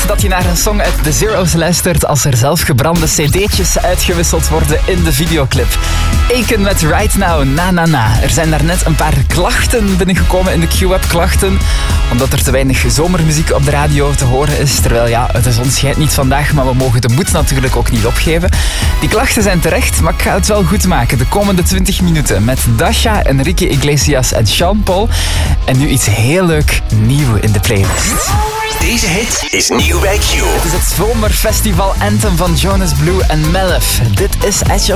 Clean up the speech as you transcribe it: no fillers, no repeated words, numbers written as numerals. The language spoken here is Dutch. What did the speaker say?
dat je naar een song uit The Zero's luistert als er zelf gebrande cd'tjes uitgewisseld worden in de videoclip. Aiken met Right Now, na na na. Er zijn daarnet een paar klachten binnengekomen in de Q-App klachten, omdat er te weinig zomermuziek op de radio te horen is. Terwijl ja, de zon schijnt niet vandaag, maar we mogen de moed natuurlijk ook niet opgeven. Die klachten zijn terecht, maar ik ga het wel goed maken de komende 20 minuten met Dasha, Enrique Iglesias en Sean Paul. En nu iets heel leuk nieuw in de playlist. Deze hit is nieuw bij Q. Het is het zomerfestival anthem van Jonas Blue en Melef. Dit is Edge of